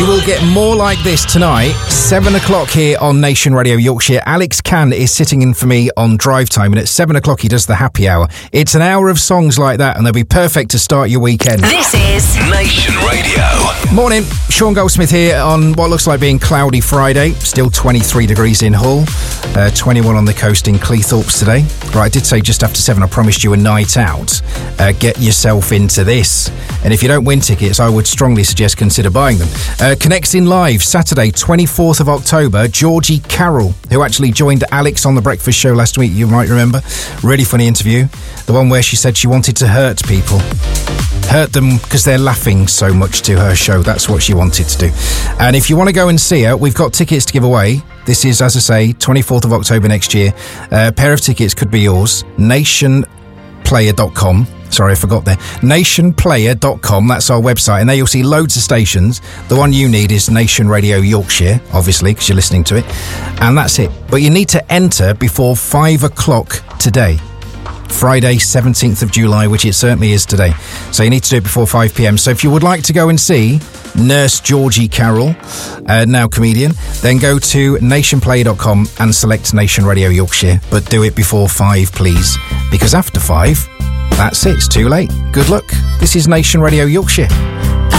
You will get more like this tonight, 7 o'clock here on Nation Radio Yorkshire. Alex Can is sitting in for me on Drive Time, and at 7 o'clock he does the happy hour. It's an hour of songs like that, and they'll be perfect to start your weekend. This is Nation Radio. Morning, Sean Goldsmith here on what looks like being cloudy Friday. Still 23 degrees in Hull, 21 on the coast in Cleethorpes today. Right, I did say just after 7 I promised you a night out. Get yourself into this. And if you don't win tickets, I would strongly suggest consider buying them. Connecting Live, Saturday, 24th of October, Georgie Carroll, who actually joined Alex on The Breakfast Show last week, you might remember. Really funny interview. The one where she said she wanted to hurt people. Hurt them because they're laughing so much to her show. That's what she wanted to do. And if you want to go and see her, we've got tickets to give away. This is, as I say, 24th of October next year. A pair of tickets could be yours. Nationplayer.com. Sorry, I forgot there. Nationplayer.com, that's our website, and there you'll see loads of stations. The one you need is Nation Radio Yorkshire, obviously, because you're listening to it. And that's it. But you need to enter before 5 o'clock today. Friday, 17th of July, which it certainly is today. So you need to do it before 5 p.m. So if you would like to go and see Nurse Georgie Carroll, now comedian, then go to nationplayer.com and select Nation Radio Yorkshire. But do it before 5, please. Because after 5... that's it, it's too late. Good luck. This is Nation Radio Yorkshire.